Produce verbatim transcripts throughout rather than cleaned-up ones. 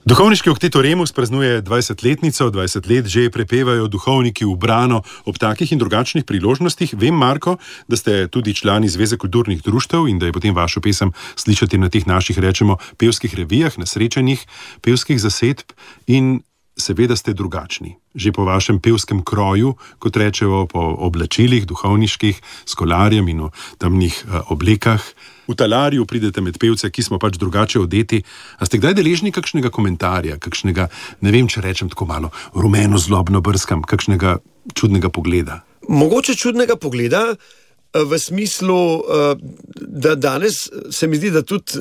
Duhovniški oktet Oremus praznuje dvajsetletnico, dvajset let že prepevajo duhovniki v brano ob takih in drugačnih priložnostih. Vem, Marko, da ste tudi člani Zveze kulturnih društev in da je potem vašo pesem slišati na teh naših, rečemo, pevskih revijah, na srečanjih pevskih zasedb in seveda ste drugačni. Že po vašem pevskem kroju, kot rečejo, po oblačilih duhovniških, s kolarjem in v temnih uh, oblekah. V talarju pridete med pevce, ki smo pač drugače odeti. A ste kdaj deležni kakšnega komentarja, kakšnega, ne vem, če rečem tako malo, rumeno zlobno brskam, kakšnega čudnega pogleda? Mogoče čudnega pogleda, v smislu, da danes se mi zdi, da tudi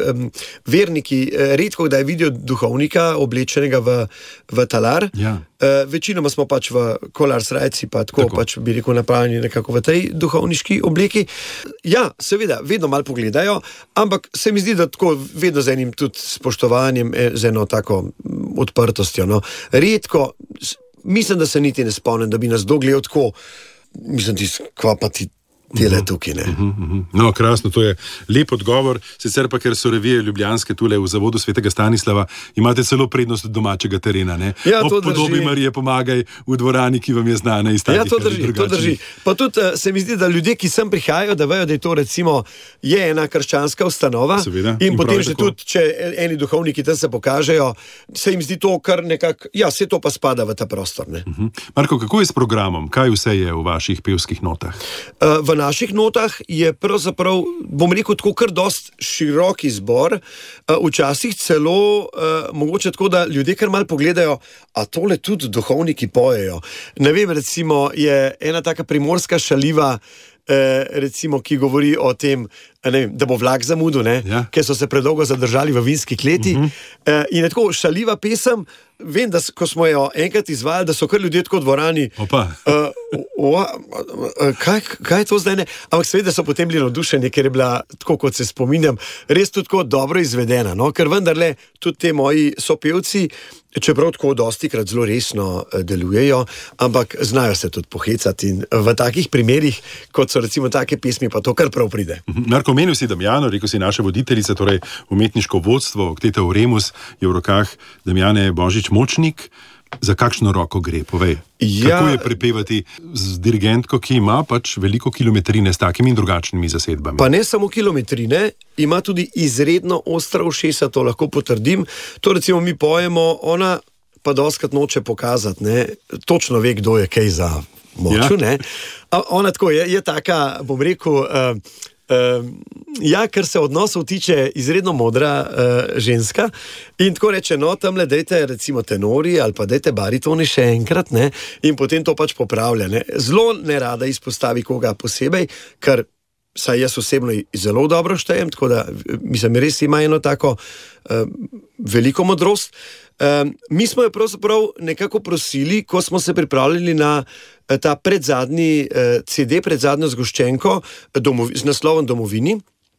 verniki redko kdaj vidijo duhovnika oblečenega v, v talar. Ja. Večinoma smo pač v kolarsrajci, pa tako, tako. Pač bi rekel napravljeni nekako v tej duhovniški obleki. Ja, seveda, vedno malo pogledajo, ampak se mi zdi, da tako vedno z enim tudi spoštovanjem, z eno tako odprtostjo. No. Redko, mislim, da se niti ne spomnim, da bi nas dogledal tako, mislim, ti skvapati tele tukaj, ne. Uh-huh, uh-huh. No, krasno, to je lep odgovor. Sicer pa, ker so revije ljubljanske tule v zavodu Svetega Stanislava, imate celo prednost domačega terena, ne? Ja, to Ob podobi Marije Pomagaj v dvorani, ki vam je znana iz takih. Ja, to drži, to drži. Pa tudi uh, se mi zdi, da ljudje, ki sem prihajajo, da vejo, da je to recimo je ena krščanska ustanova. Seveda, in, in potem že tako. Tudi, če eni duhovniki tam se pokažejo, se jim zdi to kar nekako, ja, vse to pa spada v ta prostor, ne. Uh-huh. Marko, kako je s programom? Kaj vse je v vaših pevskih notah? Uh, v naših notah je pravzaprav, bom rekel, tako kar dost širok izbor, včasih celo uh, mogoče tako, da ljudje kar malo pogledajo, a tole tudi duhovniki pojejo. Ne vem, recimo je ena taka primorska šaliva, uh, recimo, ki govori o tem, ne vem, da bo vlak zamudil, ne, ja. Ker so se predolgo zadržali v vinski kleti. Uh-huh. uh, in je tako šaliva pesem. Vem, da ko smo jo enkrat izvajali, da so kar ljudje tako v dvorani. Opa. Uh, o, o, kaj, kaj je to zdaj, ne? Ampak seveda so potem bili navdušeni, ker je bila, tako kot se spominjam, res tudi tako dobro izvedena. No? Ker vendarle tudi te moji sopevci, čeprav tako dostikrat zelo resno delujejo, ampak znajo se tudi pohecati in v takih primerih, kot so recimo take pesmi, pa to kar prav pride. Marko, omenil si Damjano, rekel si naša voditeljica, torej umetniško vodstvo okteta Oremus je v rokah Damjane Božič Močnik. Za kakšno roko gre, povej? Ja, kako je prepevati z dirigentko, ki ima pač veliko kilometrine s takimi in drugačnimi zasedbami? Pa ne samo kilometrine, ima tudi izredno ostra ušesa, to lahko potrdim. To recimo mi pojemo, ona pa dostkrat noče pokazati, ne, točno ve, kdo je kaj za moču, ja. Ne. A ona tako je, je taka, bom rekel, uh, Uh, ja, ker se odnosov tiče, izredno modra uh, ženska in tako reče, no, tamle dajte recimo tenori ali pa dajte baritoni še enkrat, ne, in potem to pač popravlja, ne. Zelo nerada izpostavi koga posebej, ker saj jaz osebno zelo dobro štejem, tako da mislim, res ima eno tako uh, veliko modrost. Uh, mi smo jo pravzaprav nekako prosili, ko smo se pripravljali na ta predzadnji uh, C D, predzadnjo zgoščenko domovi, z naslovom Domovini.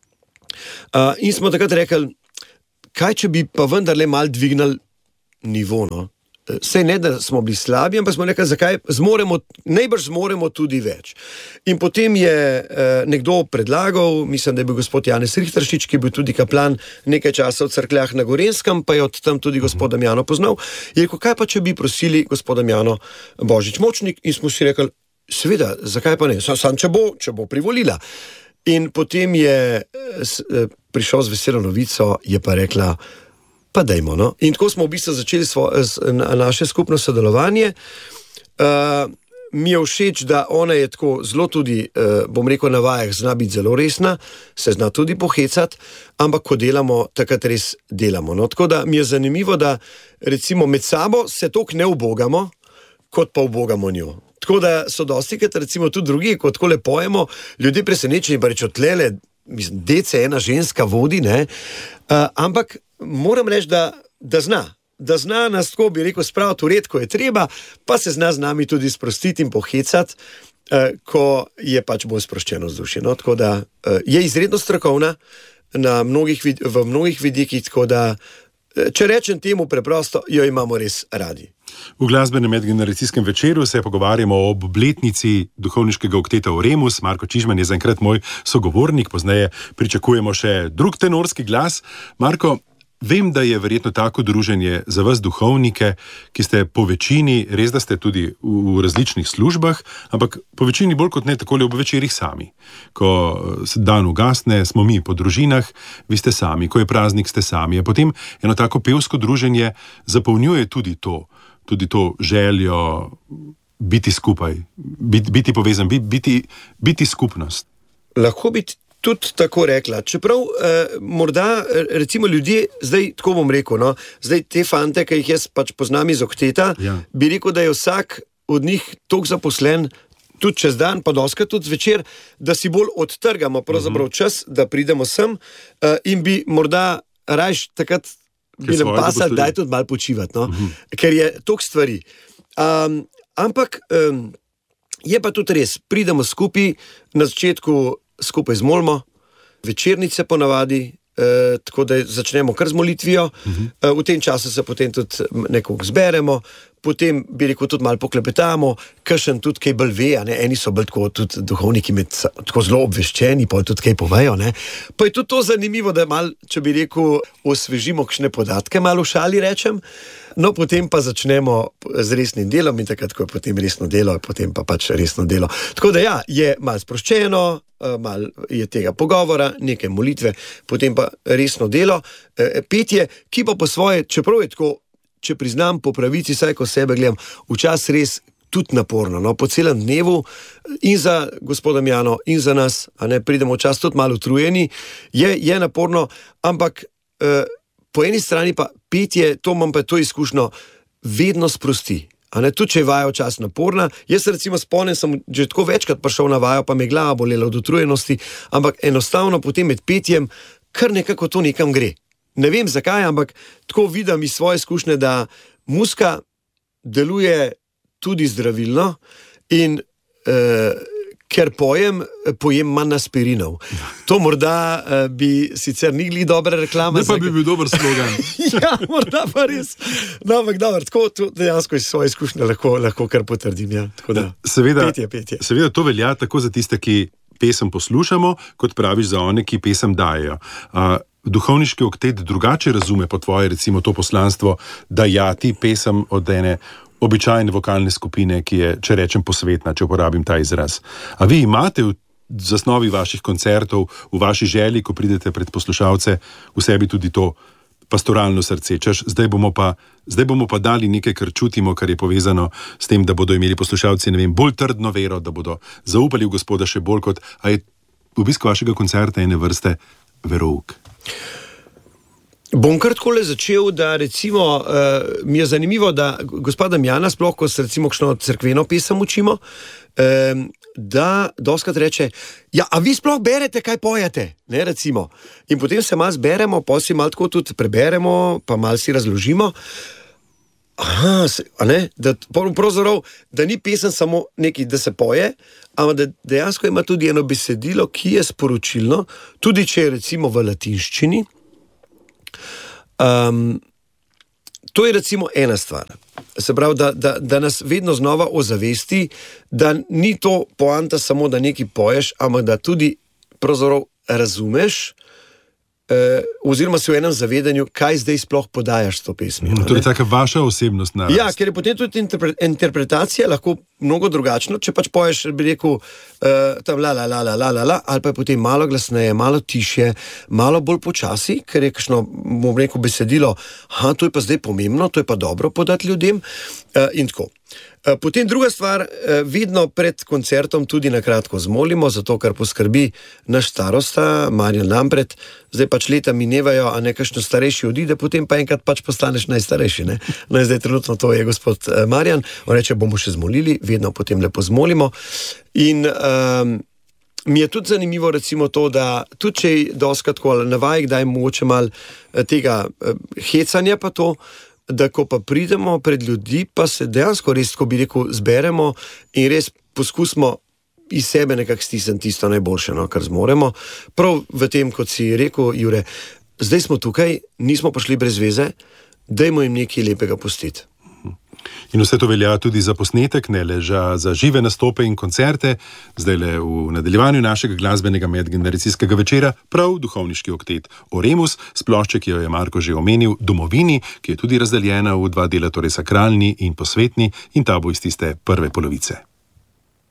Uh, in smo takrat rekli, kaj če bi pa vendarle mal dvignili nivo, no? Sej ne, da smo bili slabi, ampak smo rekli, zakaj zmoremo, najbrž zmoremo tudi več. In potem je eh, nekdo predlagal, mislim, da je bil gospod Janez Rihteršič, ki je bil tudi kaplan nekaj časa v Cerkljah na Gorenskem, pa je od tam tudi gospod Damjano poznal. Je rekel, kaj pa, če bi prosili gospod Damjano Božič Močnik, in smo si rekli, seveda, zakaj pa ne, sam, sam če bo, če bo privolila. In potem je s, prišel z veselo novico, je pa rekla, pa dajmo, no. In tako smo v bistvu začeli svo, s, na, naše skupno sodelovanje. Uh, mi je všeč, da ona je tako zelo tudi, uh, bom rekel, na vajah zna biti zelo resna, se zna tudi pohecati, ampak ko delamo, takrat res delamo. No. Tako da mi je zanimivo, da recimo med sabo se toliko ne ubogamo, kot pa ubogamo njo. Tako da so dostikrat recimo tudi drugi, ko tako le pojemo, ljudje presenečeni, pa reče, tlele, mislim, dece ena ženska vodi, ne, uh, ampak moram reči, da, da zna, da zna nas, tako bi rekel, spraviti v red, ko je treba, pa se zna z nami tudi sprostiti in pohecati, eh, ko je pač bolj sproščeno vzdušje. No? Tako da eh, je izredno strokovna na mnogih, v mnogih vidikih, tako da, eh, če rečem temu preprosto, jo imamo res radi. V glasbenem medgeneracijskem večeru se pogovarjamo o obletnici duhovniškega okteta Oremus. Marko Čižman je zaenkrat moj sogovornik, pozneje pričakujemo še drug tenorski glas. Marko, Vem, da je verjetno tako druženje za vas duhovnike, ki ste po večini, res da ste tudi v različnih službah, ampak po večini bolj kot ne takole ob večerih sami. Ko se dan ugasne, smo mi po družinah, vi ste sami, ko je praznik, ste sami. A potem eno tako pevsko druženje zapolnjuje tudi to, tudi to željo biti skupaj, biti, biti povezan, biti, biti skupnost. Lahko biti tudi tako rekla. Čeprav eh, morda, recimo ljudje, zdaj tako bom rekel, no, zdaj te fante, ki jih jaz pač poznam iz Okteta, ja. bi rekel, da je vsak od njih toliko zaposlen, tudi čez dan, pa doskrat tudi zvečer, da si bolj odtrgamo pravzaprav čas, da pridemo sem eh, in bi morda rajš takrat bi nam pasali, daj tudi malo počivati, no? uh-huh. ker je toliko stvari. Um, ampak um, je pa tudi res, pridemo skupaj, na začetku skupaj zmolimo, večernice ponavadi, eh, tako da začnemo kar z molitvijo, uh-huh. eh, v tem času se potem tudi nekoga zberemo, potem bi rekel tudi malo poklepetamo, kakšen tudi kaj bolj ve, a ne? Eni so bolj tako tudi duhovniki med, tako zelo obveščeni, pa tudi kaj povejo, ne? Pa je tudi to zanimivo, da malo, če bi rekel, osvežimo kakšne podatke, malo v šali rečem, no potem pa začnemo z resnim delom in takrat, ko je potem resno delo, potem pa pač resno delo. Tako da ja, je malo sproščeno, malo je tega pogovora, nekaj molitve, potem pa resno delo, petje, ki pa po svoje, čeprav je tako, če priznam po pravici, saj ko sebe gledam, včasih res tudi naporno, no, po celem dnevu in za gospoda Jano in za nas, a ne, pridemo včasih tudi malo utrujeni, je, je naporno, ampak eh, po eni strani pa petje, to imam pa to izkušnjo, vedno sprosti. A ne, tudi če je vaja včasih naporna, jaz se recimo spomnim, sem že tako večkrat prišel na vajo, pa me glava bolela od utrujenosti, ampak enostavno potem med petjem kar nekako to nekam gre. Ne vem zakaj, ampak tako vidim iz svoje izkušnje, da muzika deluje tudi zdravilno in eh, ker pojem, pojem manj aspirinov. To morda eh, bi sicer ni glih dobra reklama. Ne pa bi bil dober slogan. Ja, morda pa res. No, ampak dobro, tako dejansko iz svoje izkušnje lahko, lahko kar potrdim. Ja. Tako da, seveda, petje, petje. Seveda to velja tako za tiste, ki pesem poslušamo, kot praviš za one, ki pesem dajejo. Uh, Duhovniški oktet drugače razume po tvoje, recimo, to poslanstvo, da jati pesem od ene običajne vokalne skupine, ki je, če rečem, posvetna, če uporabim ta izraz. A vi imate v zasnovi vaših koncertov, v vaši želji, ko pridete pred poslušalce, v sebi tudi to pastoralno srce, češ, zdaj bomo pa, zdaj bomo pa dali nekaj, kar čutimo, kar je povezano s tem, da bodo imeli poslušalci, ne vem, bolj trdno vero, da bodo zaupali v Gospoda še bolj kot, a je obisk vašega koncerta ene vrste verouk? Bom kar takole začel, da recimo uh, mi je zanimivo, da gospoda Jana, sploh ko se recimo kakšno cerkveno pesem učimo, uh, da doskrat reče, ja, a vi sploh berete, kaj pojete, ne, recimo. In potem se malo zberemo, pa si malo tako tudi preberemo, pa malo si razložimo. Aha, a ne, da, pravzaprav, da ni pesem samo nekaj, da se poje, ampak da dejansko ima tudi eno besedilo, ki je sporočilno, tudi če je recimo v latinščini. Um, to je recimo ena stvar. Se pravi, da, da, da nas vedno znova ozavesti, da ni to poanta samo, da nekaj poješ, ampak da tudi pravzaprav razumeš, Uh, oziroma si v enem zavedanju, kaj zdaj sploh podajaš s to pesmijo. No, to je taka vaša osebnost narast. Ja, ker je potem tudi interpre- interpretacija lahko mnogo drugačna, če pač poješ, bi rekel, uh, tam la la la la la la la, ali pa je potem malo glasneje, malo tišje, malo bolj počasi, ker je kakšno, bom rekel, besedilo, ha, to je pa zdaj pomembno, to je pa dobro podati ljudem uh, in tako. Potem druga stvar, vedno pred koncertom tudi na kratko zmolimo, zato kar poskrbi naš starosta, Marjan Lampret, zdaj pač leta minevajo, a nekakšno starejši odide, potem pa enkrat pač postaneš najstarejši, ne? No, zdaj trenutno to je gospod Marjan, on reče, bomo še zmolili, vedno potem lepo zmolimo. In um, mi je tudi zanimivo recimo to, da tudi če je doskrat tako navajek, da je mogoče mal tega hecanja pa to, da ko pa pridemo pred ljudi, pa se dejansko res, ko bi rekel, zberemo in res poskusimo iz sebe nekako stisniti tisto najboljše, no, kar zmoremo. Prav v tem, kot si rekel, Jure, zdaj smo tukaj, nismo prišli brez veze, dajmo jim nekaj lepega pustiti. In vse to velja tudi za posnetek, ne le za žive nastope in koncerte. Zdaj le v nadaljevanju našega glasbenega medgeneracijskega večera prav duhovniški oktet Oremus, s plošče, ki jo je Marko že omenil, Domovini, ki je tudi razdeljena v dva dela, torej sakralni in posvetni, in ta bo iz tiste prve polovice.